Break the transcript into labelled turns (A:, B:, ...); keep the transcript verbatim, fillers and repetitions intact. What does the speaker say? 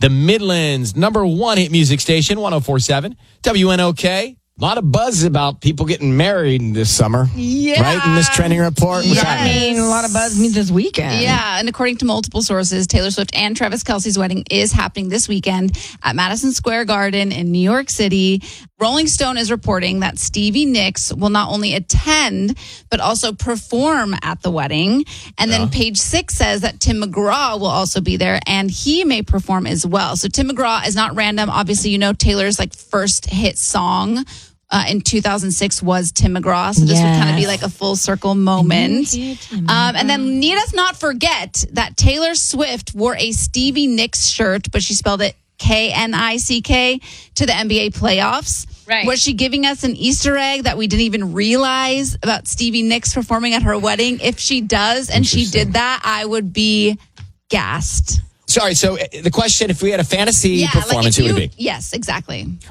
A: the Midland's number one hit music station, one oh four point seven W N O K.
B: A lot of buzz about people getting married this summer.
C: Yeah.
B: Right in this trending report.
C: Yes.
B: What's
C: I mean, a lot of buzz means this weekend.
D: Yeah, and according to multiple sources, Taylor Swift and Travis Kelce's wedding is happening this weekend at Madison Square Garden in New York City. Rolling Stone is reporting that Stevie Nicks will not only attend, but also perform at the wedding. And then
A: Yeah.
D: Page Six says that Tim McGraw will also be there, and he may perform as well. So Tim McGraw is not random. Obviously, you know Taylor's like first hit song Uh, in two thousand six was Tim McGraw. So this
C: Yes.
D: would kind of be like a full circle moment. Um, and then need us not forget that Taylor Swift wore a Stevie Nicks shirt, but she spelled it K N I C K to the N B A playoffs.
C: Right.
D: Was she giving us an Easter egg that we didn't even realize about Stevie Nicks performing at her wedding? If she does and she did that, I would be gassed.
B: Sorry, so uh, the question, if we had a fantasy
D: Yeah, like
B: performance,
D: if
B: who would
D: you,
B: it be?
D: yes, exactly.